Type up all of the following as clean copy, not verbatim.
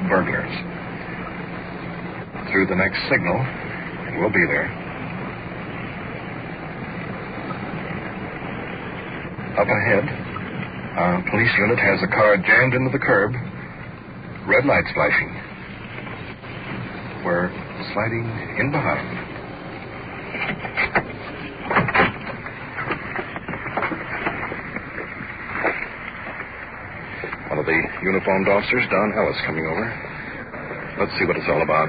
burglars. Through the next signal, and we'll be there. Up ahead, a police unit has a car jammed into the curb. Red lights flashing. We're sliding in behind. One of the uniformed officers, Don Ellis, coming over. Let's see what it's all about.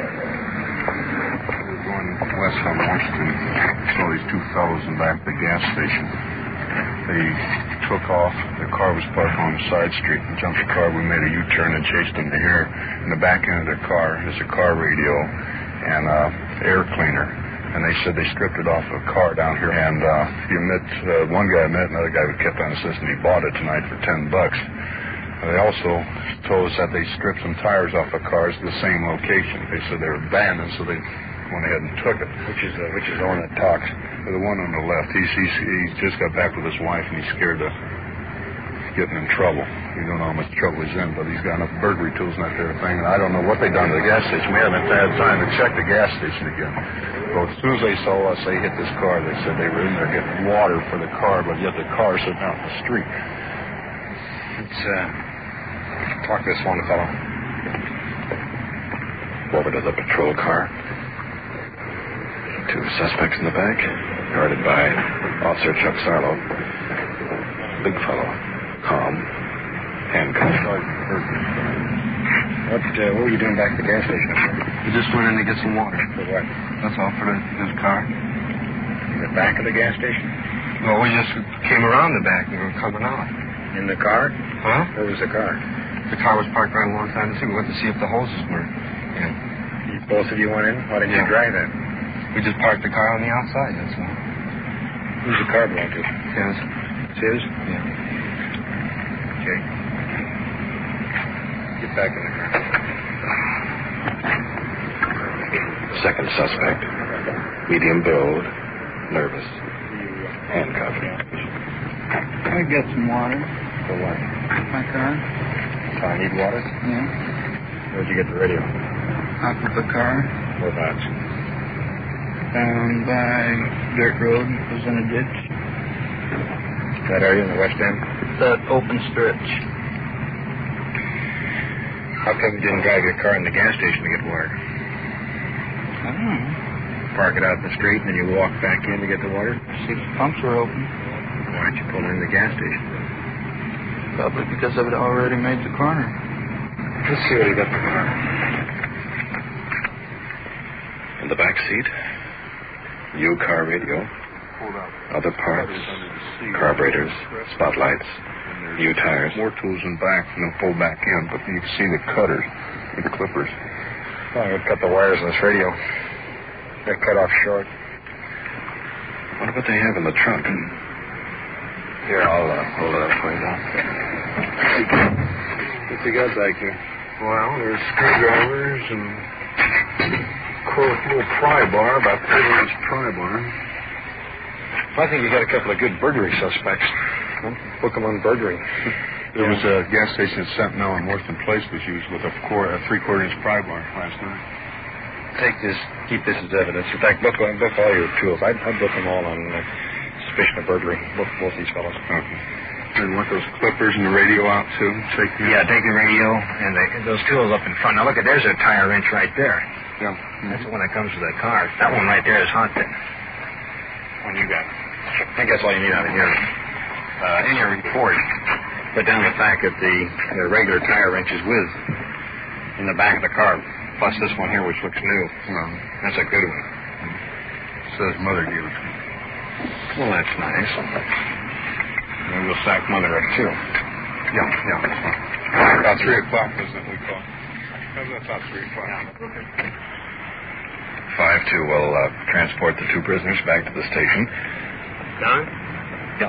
We're going west on Washington. Saw these two fellows in back of the gas station. They took off. Their car was parked on the side street and jumped the car. We made a U-turn and chased them to here. In the back end of their car is a car radio and air cleaner. And they said they stripped it off a car down here. And one guy met another guy who kept on insisting he bought it tonight for $10. They also told us that they stripped some tires off of cars at the same location. They said they were abandoned, so they went ahead and took it. Which is the one that talks? The one on the left. He just got back with his wife, and he's scared of getting in trouble. We don't know how much trouble he's in, but he's got enough burglary tools and that kind of thing. And I don't know what they done to the gas station. We haven't had time to check the gas station again. But as soon as they saw us, they hit this car. They said they were in there getting water for the car, but yet the car sitting out in the street. Talk to this one fellow. Over to the patrol car. Two suspects in the back, guarded by Officer Chuck Sarlo. Big fellow, calm, handcuffed. What were you doing back at the gas station? We just went in to get some water. For what? That's all, for his car. In the back of the gas station? Well, we just came around the back and we were coming out. In the car? Huh? Where was the car? The car was parked right alongside the street. We went to see if the hoses were in. Both of you went in? Why didn't you drive in? We just parked the car on the outside, that's all. Who's the car belong to? His. It's his? Yeah. Okay. Get back in the car. Second suspect, medium build, nervous, handcuffed. I get some water. For what? My car. I need water? Yeah. Where'd you get the radio? Off of the car. Whereabouts? Down by dirt road. It was in a ditch. That area in the west end? That open stretch. How come you didn't drive your car in the gas station to get water? I don't know. Park it out in the street and then you walk back in to get the water? See if the pumps were open. Why didn't you pull in the gas station? Probably because I've already made the corner. Let's see what he got in the car. In the back seat, new car radio, other parts, carburetors, spotlights, new tires. More tools in back, and then pull back in. But you can see the cutters, the clippers. Oh, I'm going to cut the wires in this radio. They're cut off short. Wonder what they have in the trunk. Here, I'll hold it up for you now. What's you got back here? Well, there's screwdrivers and little pry bar, about 30-inch pry bar. I think you got a couple of good burglary suspects. Well, book them on burglary. There was a gas station at Sentinel and Worston Place was used with a 3/4 inch pry bar last night. Keep this as evidence. In fact, book all your tools. I'd book them all on suspicion of burglary. Both these fellows. Okay. And want those clippers and the radio out, too? Take the radio and those tools up in front. Now, look, there's a tire wrench right there. Yeah. That's the one that comes with that car. That one right there is haunted. One you got. I think that's all you need out of here. In your report, put down the fact that the regular tire wrench is in the back of the car, plus this one here, which looks new. Well, that's a good one. Says mother gave it to me. Well, that's nice. And we'll sack mother up, too. Yeah. About 3 o'clock, isn't it, we call? That's about 3 o'clock. Yeah. Okay. 5-2 will transport the two prisoners back to the station. Don? Yeah.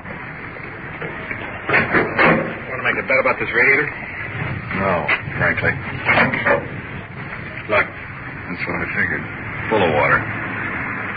Want to make a bet about this radiator? No, frankly. Look. That's what I figured. Full of water.